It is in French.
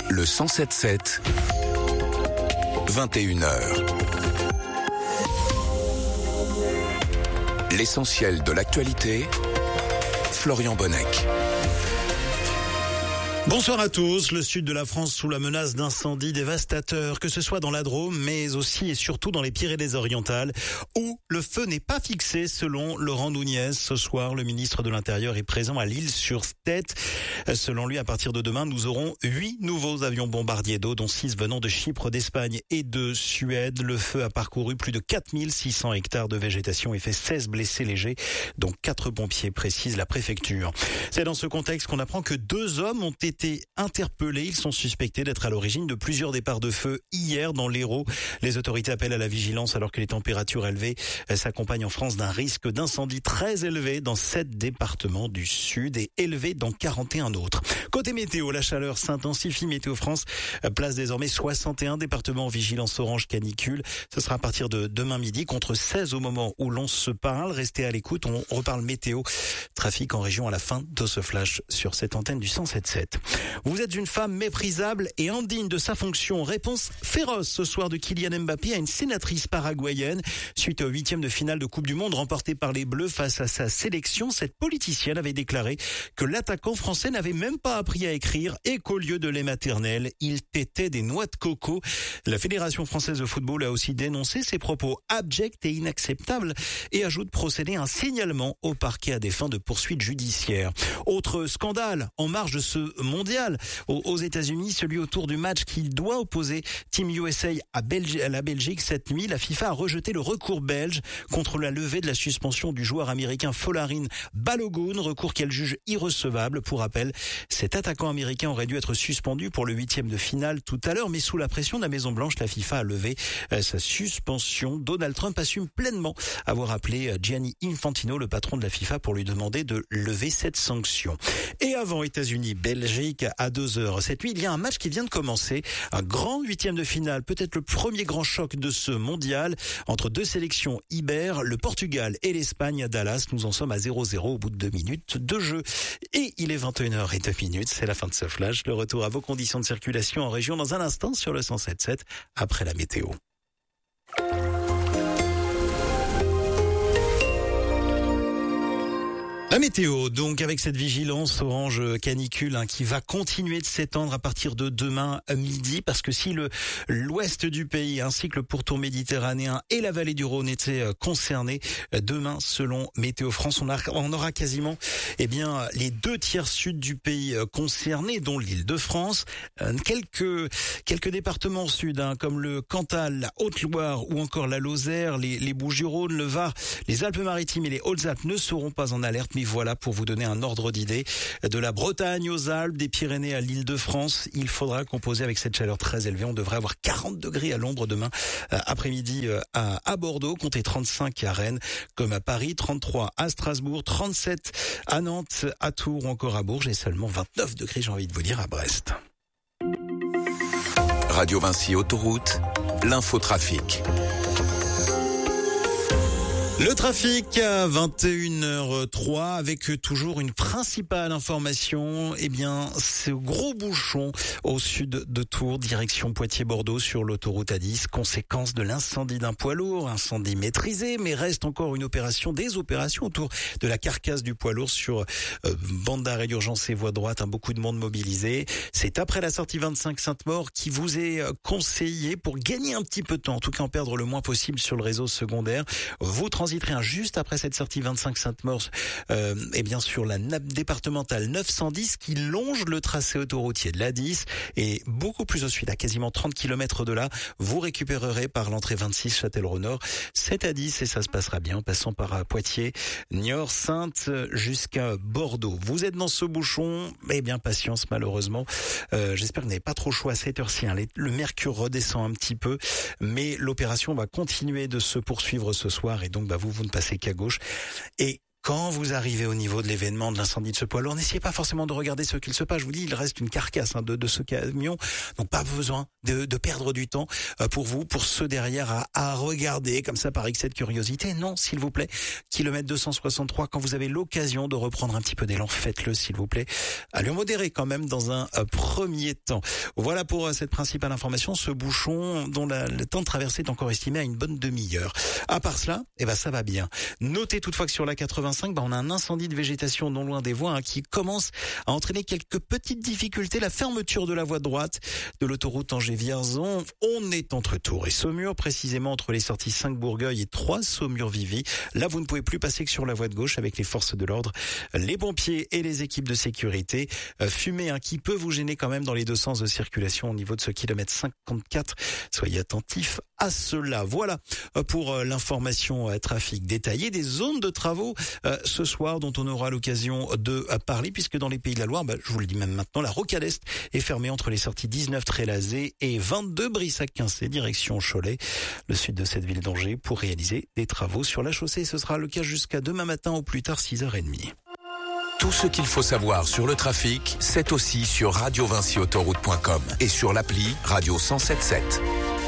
Le 107.7, 21h. L'essentiel de l'actualité, Florian Bonnec. Bonsoir à tous. Le sud de la France sous la menace d'incendies dévastateurs, que ce soit dans la Drôme, mais aussi et surtout dans les Pyrénées-Orientales, où le feu n'est pas fixé selon Laurent Nunez. Ce soir, le ministre de l'Intérieur est présent à l'Île-sur-Tête. Selon lui, à partir de demain, nous aurons 8 nouveaux avions bombardiers d'eau, dont 6 venant de Chypre, d'Espagne et de Suède. Le feu a parcouru plus de 4600 hectares de végétation et fait 16 blessés légers, dont 4 pompiers, précise la préfecture. C'est dans ce contexte qu'on apprend que 2 hommes ont été interpellés. Ils sont suspectés d'être à l'origine de plusieurs départs de feu hier dans l'Hérault. Les autorités appellent à la vigilance alors que les températures élevées s'accompagnent en France d'un risque d'incendie très élevé dans 7 départements du sud et élevé dans 41 autres. Côté météo, la chaleur s'intensifie. Météo France place désormais 61 départements en vigilance orange canicule. Ce sera à partir de demain midi contre 16 au moment où l'on se parle. Restez à l'écoute, on reparle météo. Trafic en région à la fin de ce flash sur cette antenne du 107.7. Vous êtes une femme méprisable et indigne de sa fonction. Réponse féroce ce soir de Kylian Mbappé à une sénatrice paraguayenne. Suite au 8e de finale de Coupe du Monde remporté par les Bleus face à sa sélection, cette politicienne avait déclaré que l'attaquant français n'avait même pas appris à écrire et qu'au lieu de lait maternel, il tétait des noix de coco. La Fédération française de football a aussi dénoncé ces propos abjects et inacceptables et ajoute procéder à un signalement au parquet à des fins de poursuite judiciaire. Autre scandale en marge de ce mondial aux États-Unis, celui autour du match qui doit opposer Team USA à la Belgique cette nuit. La FIFA a rejeté le recours belge contre la levée de la suspension du joueur américain Folarin Balogun, recours qu'elle juge irrecevable. Pour rappel, cet attaquant américain aurait dû être suspendu pour le 8e de finale tout à l'heure, mais sous la pression de la Maison-Blanche, la FIFA a levé sa suspension. Donald Trump assume pleinement avoir appelé Gianni Infantino, le patron de la FIFA, pour lui demander de lever cette sanction. Et avant États-Unis-Belgique à 2h cette nuit, il y a un match qui vient de commencer, un grand 8e de finale, peut-être le premier grand choc de ce mondial entre 2 sélections ibères, le Portugal et l'Espagne à Dallas. Nous en sommes à 0-0 au bout de 2 minutes de jeu. Et il est 21h02, c'est la fin de ce flash. Le retour à vos conditions de circulation en région dans un instant sur le 107.7 après la météo. La météo, donc, avec cette vigilance orange canicule qui va continuer de s'étendre à partir de demain à midi, parce que si l'ouest du pays ainsi que le pourtour méditerranéen et la vallée du Rhône étaient concernés, demain, selon Météo France, on aura quasiment les 2 tiers sud du pays concernés, dont l'Île-de-France, quelques départements au sud, comme le Cantal, la Haute-Loire ou encore la Lozère, les Bouches-du-Rhône, le Var, les Alpes-Maritimes et les Hautes-Alpes ne seront pas en alerte, mais voilà pour vous donner un ordre d'idée. De la Bretagne aux Alpes, des Pyrénées à l'Île-de-France, il faudra composer avec cette chaleur très élevée. On devrait avoir 40 degrés à l'ombre demain après-midi à Bordeaux, comptez 35 à Rennes, comme à Paris, 33 à Strasbourg, 37 à Nantes, à Tours ou encore à Bourges et seulement 29 degrés, j'ai envie de vous dire, à Brest. Radio Vinci Autoroute, l'infotrafic. Le trafic à 21h03 avec toujours une principale information, ce gros bouchon au sud de Tours, direction Poitiers-Bordeaux sur l'autoroute A10, conséquence de l'incendie d'un poids lourd, incendie maîtrisé, mais reste encore des opérations autour de la carcasse du poids lourd sur bande d'arrêt d'urgence et voie droite, beaucoup de monde mobilisé. C'est après la sortie 25 Sainte-Maure qui vous est conseillé pour gagner un petit peu de temps, en tout cas en perdre le moins possible sur le réseau secondaire. Vous transiterez juste après cette sortie 25 Sainte-Maure, sur la nappe départementale 910 qui longe le tracé autoroutier de l'A10 et beaucoup plus au sud, à quasiment 30 km de là, vous récupérerez par l'entrée 26 Châtellerault-Nord cette A10 et ça se passera bien en passant par Poitiers, Niort, Saintes jusqu'à Bordeaux. Vous êtes dans ce bouchon, patience malheureusement. J'espère que vous n'avez pas trop chaud à cette heure-ci. Le mercure redescend un petit peu, mais l'opération va continuer de se poursuivre ce soir et donc vous ne passez qu'à gauche. Et Quand vous arrivez au niveau de l'événement de l'incendie de ce poids lourd, n'essayez pas forcément de regarder ce qu'il se passe. Je vous dis, il reste une carcasse de ce camion, donc pas besoin de perdre du temps pour vous, pour ceux derrière à regarder comme ça par excès de curiosité. Non, s'il vous plaît, kilomètre 263, quand vous avez l'occasion de reprendre un petit peu d'élan, faites-le s'il vous plaît. Allure modérée quand même dans un premier temps. Voilà pour cette principale information, ce bouchon dont le temps de traversée est encore estimé à une bonne demi-heure. À part cela, ça va bien. Notez toutefois que sur la 85, on a un incendie de végétation non loin des voies qui commence à entraîner quelques petites difficultés. La fermeture de la voie de droite de l'autoroute Angers-Vierzon. On est entre Tours et Saumur, précisément entre les sorties 5 Bourgueil et 3 Saumur-Vivy. Là, vous ne pouvez plus passer que sur la voie de gauche avec les forces de l'ordre, les pompiers et les équipes de sécurité. Fumée qui peut vous gêner quand même dans les deux sens de circulation au niveau de ce kilomètre 54. Soyez attentifs à cela. Voilà pour l'information trafic détaillée des zones de travaux ce soir dont on aura l'occasion de parler puisque dans les Pays de la Loire, je vous le dis même maintenant, la rocade est est fermée entre les sorties 19 Trélazé et 22 Brissac-Quincé direction Cholet, le sud de cette ville d'Angers, pour réaliser des travaux sur la chaussée. Ce sera le cas jusqu'à demain matin au plus tard 6h30. Tout ce qu'il faut savoir sur le trafic, c'est aussi sur radiovinciautoroute.com et sur l'appli Radio 107.7.